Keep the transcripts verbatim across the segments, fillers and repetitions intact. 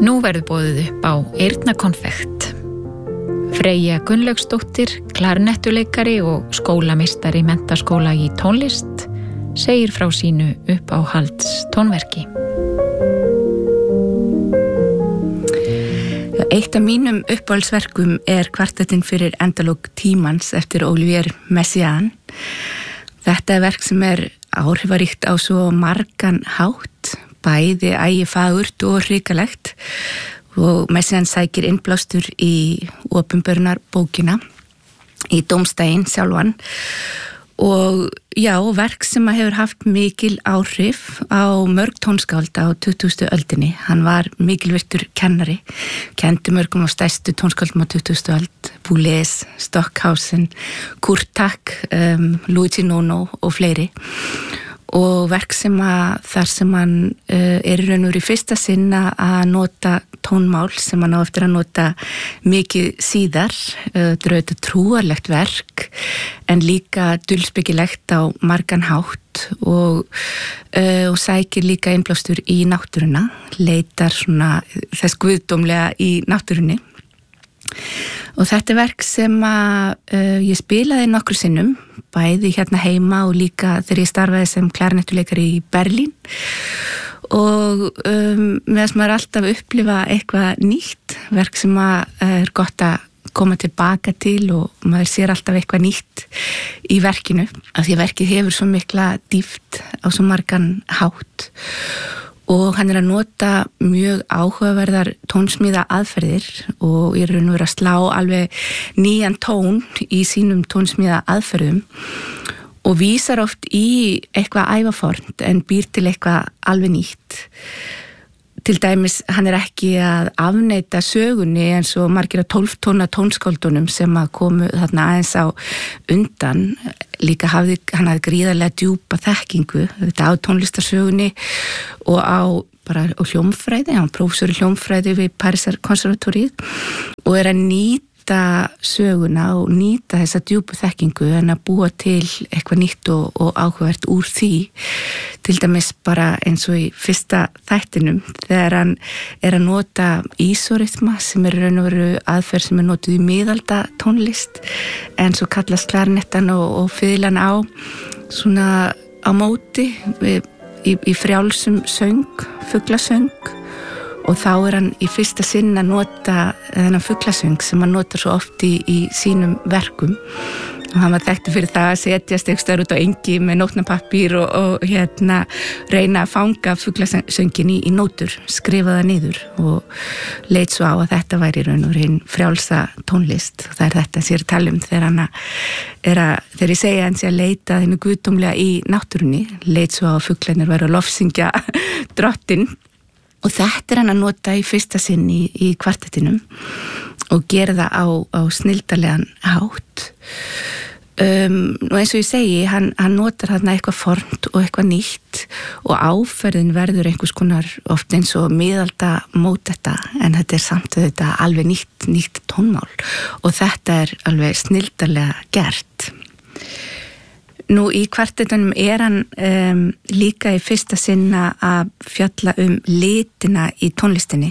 Nú verður boðið upp á Eyrnakonfekt. Freyja Gunnlaugsdóttir, klarnettuleikari og skólameistari menntaskóla í tónlist, segir frá sínu uppáhalds tónverki. Eitt af mínum uppáhaldsverkum er kvartettinn fyrir endalok tímans eftir Olivier Messiaen. Þetta er verk sem er áhrifaríkt á svo margan hátt, bæði ægifagurt og hrikalegt, og Messiaen sækir innblástur í opinberunar bókina, í dómstægin sjálfan, og já, verk sem hefur haft mikil áhrif á mörg tónskáld á tuttugustu öldinni. Hann var mikilvirtur kennari, kenndi mörgum á stærstu tónskáldum á tuttugustu öld, Boulez, Stockhausen, Kurtak, um, Luigi Nono og fleiri. Og verk sem að þar sem hann uh, er í raun og veru í fyrsta sinn að nota tónmál sem hann á eftir að nota mikið síðar. Uh, þetta er auðvitað trúarlegt verk en líka dulspekilegt á margan hátt og, uh, og sækir líka innblástur í náttúruna, leitar svona þess guðdómlega í náttúrunni. Og þetta er verk sem að uh, ég spilaði nokkru sinnum, bæði hérna heima og líka þegar ég starfaði sem klarnettuleikari í Berlín. Og um, meðan maður alltaf upplifa eitthvað nýtt, verk sem að er gott að koma tilbaka til og maður sér alltaf eitthvað nýtt í verkinu. Af því að verkið hefur svo mikla dýpt á svo margan hátt. Og hann er að nota mjög áhugaverðar tónsmíða aðferðir og er raun og veru að slá alveg nýjan tón í sínum tónsmíða aðferðum og vísar oft í eitthvað ævafornt en býr til eitthvað alveg nýtt. Til dæmis, hann er ekki að afneita sögunni eins og margir af tólf tóna tónskáldunum sem að komu þarna aðeins á undan. Líka hafði, hann hafði gríðarlega djúpa þekkingu þetta á tónlistarsögunni og á bara á hljómfræði, hann prófessor í hljómfræði við Parísar konservatóríið og er að nýta söguna og nýta þessa djúpu þekkingu en að búa til eitthvað nýtt og, og áhugavert úr því. Til dæmis bara eins og í fyrsta þættinum þegar hann er að nota ísorytma sem er raun og veru aðferð sem er notuð í miðalda tónlist en svo kallast klarnettan og, og fiðlan á svona á móti við, í, í frjálsum söng, fuglasöng og þá er hann í fyrsta sinn að nota þennan fuglasöng sem hann notar svo oft í, í sínum verkum og hann var þekktur fyrir það að setjast eitthvað út á engi með nótnapappír og, og hérna reyna að fanga fuglasöngin í, í nótur, skrifa það niður og leit svo á að þetta væri raun og reyn frjálsa tónlist og það er þetta sér talum þegar hann er að, þegar ég segja hann sé að leita þennu guðdómlega í náttúrunni, leit svo á að fuglarnir væru að lofsyngja drottin. Og þetta er hann að nota í fyrsta sinn í, í kvartettinum og gera það á, á snilldarlegan hátt. Um, og eins og ég segi, hann, hann notar þarna eitthvað formt og eitthvað nýtt og áferðin verður einhvers konar oft eins og miðalda mótetta en þetta er samt þetta alveg nýtt, nýtt tónmál og þetta er alveg snilldarlega gert. Nú í kvartettunum er hann um, líka í fyrsta sinna að fjalla um litina í tónlistinni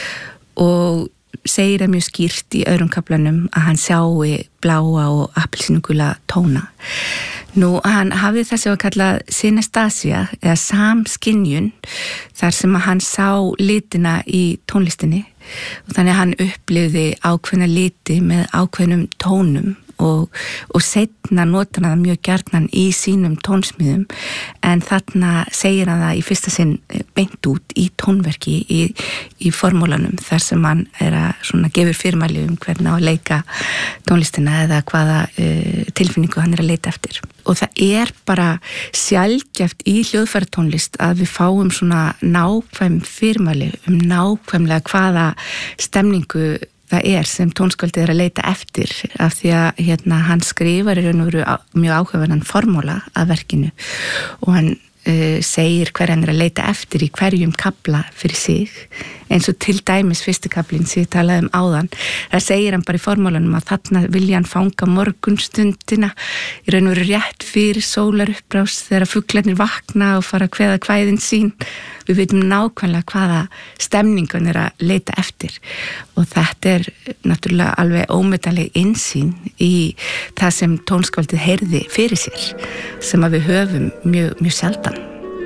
og segir það mjög skýrt í öðrum kaflanum að hann sjái bláa og appelsínugula tóna. Nú hann hafði þessi að kalla synesthesia eða samskynjun þar sem að hann sá litina í tónlistinni og þannig að hann upplifði ákveðna liti með ákveðnum tónum og, og seinna notar hann það mjög gjarnan í sínum tónsmíðum en þarna segir hann það í fyrsta sinn beint út í tónverki í, í formúlanum þar sem hann er að svona gefur fyrirmæli um hvernig á að leika tónlistina eða hvaða uh, tilfinningu hann er að leita eftir. Og það er bara sjaldgæft í hljóðfæratónlist að við fáum svona nákvæm fyrirmæli um nákvæmlega hvaða stemningu það er sem tónskáldið er að leita eftir af því að hérna, hann skrifar í raun og veru mjög áhugaverðan formúla að verkinu og hann uh, segir hver hann er að leita eftir í hverjum kafla fyrir sig eins og til dæmis fyrsti kaflinn sem ég talaði um áðan það segir hann bara í formúlanum að þarna vilja hann fanga morgunstundina í raun og veru rétt fyrir sólarupprás þegar fuglarnir vakna og fara að kveða kvæðin sín við veitum nákvæmlega hvaða stemningun er að leita eftir og þetta er náttúrulega alveg ómetanleg innsýn í það sem tónskáldið heyrði fyrir sér sem að við höfum mjög, mjög sjaldan.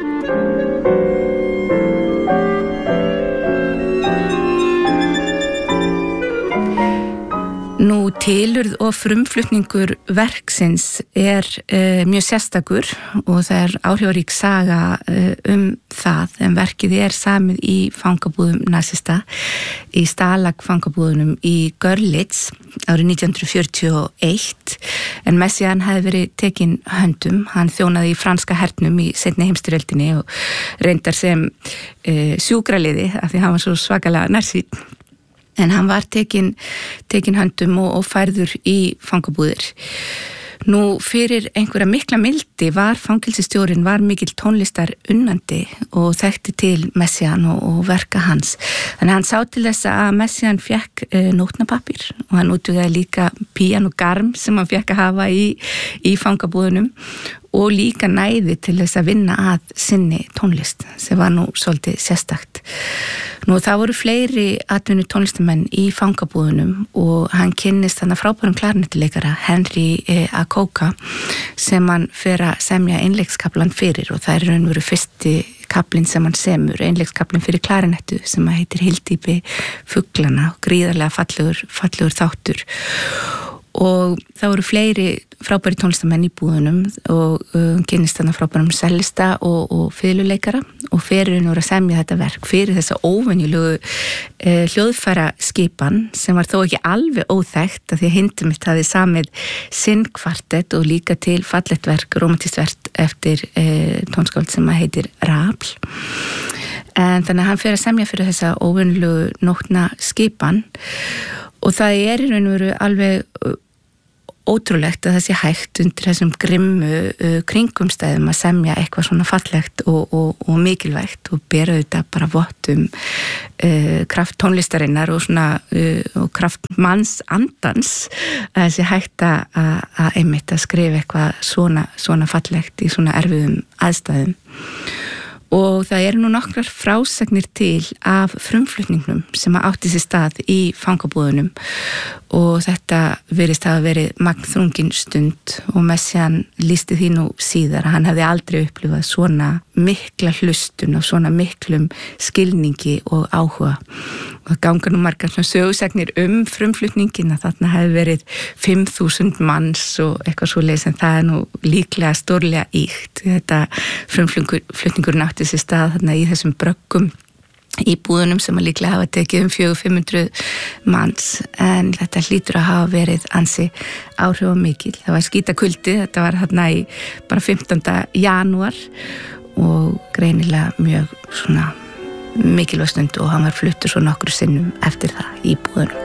Nú, tilurð og frumflutningur verksins er uh, mjög sérstakur og það er áhrifarík saga uh, um það en verkið er samið í fangabúðum nasista í Stalag fangabúðunum í Görlitz árið nítján hundruð fjörutíu og eitt en Messiaen hefði verið tekinn höndum, hann þjónaði í franska hernum í seinni heimsstyrjöldinni og reyndar sem uh, sjúkraliði af því hann var svo svakalega nærsýnn. En hann var tekin, tekin höndum og, og færður í fangabúðir. Nú, fyrir einhverja mikla mildi var fangelsistjórinn var mikill tónlistar unnandi og þekkti til Messiaen og, og verka hans. Þannig hann sá til þess að Messiaen fekk e, nótnapappír og hann útvegaði líka píanogarm sem hann fekk að hafa í, í fangabúðunum og líka næði til þess að vinna að sinni tónlist sem var nú svolítið sérstakt. Nú það voru fleiri atvinnu tónlistamenn í fangabúðunum og hann kynnist þannig frábærum klarnettileikara Henry Akoka sem hann fer að semja einleikskaplan fyrir og það er raun og veru fyrsti kaplinn sem hann semur, einleikskaplinn fyrir klarinettu sem að heitir Hyldýpi fuglana og gríðarlega fallegur, fallegur þáttur. Og það voru fleiri frábæri tónlistamenn í búðunum og uh, kynnist þarna frábærum sellista og, og fiðluleikara og fyrir nú að semja þetta verk fyrir þessa óvenjulegu uh, hljóðfæra skipan sem var þó ekki alveg óþekkt af því að Hindemith mitt hafði samið sinn kvartett og líka til fallegt verk, romantist verk eftir uh, tónskáld sem að heitir Ravel. En þannig að hann fer að semja fyrir þessa óvenjulegu nótna skipan og það er í raun og veru alveg ótrúlegt að það sé hægt undir þessum grimmu uh, kringumstæðum að semja eitthvað svona fallegt og, og, og mikilvægt og bera þetta bara vott um uh, kraft tónlistarinnar og svona uh, og kraft manns andans að það sé hægt að, að einmitt að skrifa eitthvað svona, svona fallegt í svona erfiðum aðstæðum. Og það eru nú nokkrar frásagnir til af frumflutningnum sem átti sér stað í fangabúðunum og þetta virðist hafa verið magnþrungin stund og Messiaen lýsti því nú síðar að hann hefði aldrei upplifað svona mikla hlustun og svona miklum skilningi og áhuga. Og það ganga nú margar svona sögusagnir um frumflutningin að þarna hefði verið fimm þúsund manns og eitthvað svoleiðis en það er nú líklega stórlega ýkt. Þetta frumflutningurinn átti sér stað þarna í þessum bröggum í búðunum sem að líklega hafa tekið um fjögur til fimm hundruð manns en þetta hlýtur að hafa verið ansi áhrifamikil. Það var skítakuldi, þetta var þarna í bara fimmtánda janúar og greinilega mjög svona mikilvæg stund og hann var fluttur svo nokkru sinnum eftir það í búðunum.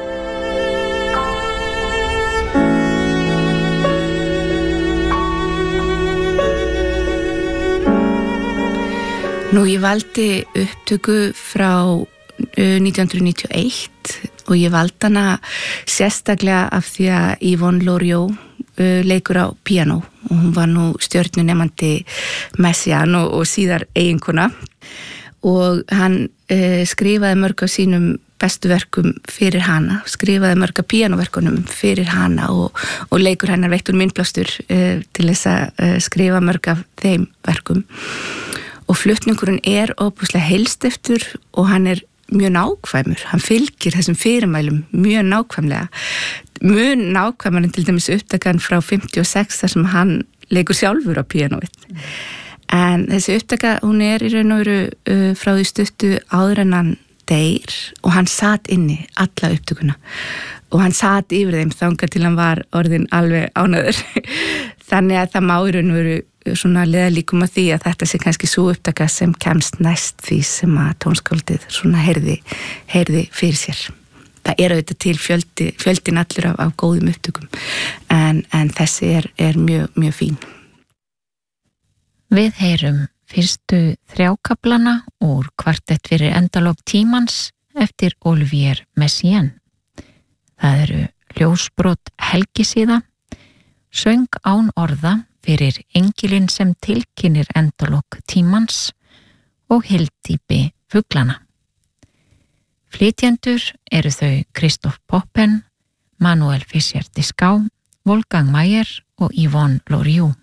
Nú, ég valdi upptöku frá nítján hundruð níutíu og eitt og ég valdi hana sérstaklega af því að Yvonne Loriot leikur á píanó og hún var nú stjörnunemandi Messiaen og, og síðar eiginkona og hann uh, skrifaði mörg af sínum bestu verkum fyrir hana, skrifaði mörg af píanóverkunum fyrir hana og, og leikur hennar veittur myndblástur uh, til þess að uh, skrifa mörg af þeim verkum. Og flutningurinn er óbúslega heilsteftur og hann er mjög nákvæmur. Hann fylgir þessum fyrirmælum mjög nákvæmlega. Mjög nákvæmur en til dæmis upptakan frá fimmtíu og sex þar sem hann leikur sjálfur á píanóið. Mm. En þessi upptaka, hún er í raun og veru uh, frá því stuttu áður en hann deyr og hann sat inni alla upptökuna. Og hann sat yfir þeim þangað til hann var orðinn alveg ánægður. Þannig að það má í raun og veru svona leða líkum að því að þetta sé kannski svo upptaka sem kemst næst því sem að tónskáldið svona heyrði, heyrði fyrir sér. Það er auðvitað til fjöldi, fjöldin allur af, af góðum upptökum en, en þessi er, er mjög, mjög fín. Við heyrum fyrstu þrjákaplana úr kvartett fyrir endalok tímans eftir Olivier Messiaen. Það eru ljósbrot helgisíða, söng án orða fyrir engilinn sem tilkynir endalok tímans og hyldýpi fuglana. Flytjendur eru þau Christoph Poppen, Manuel Fischer-Dieskau, Wolfgang Mayer og Yvonne Loriot.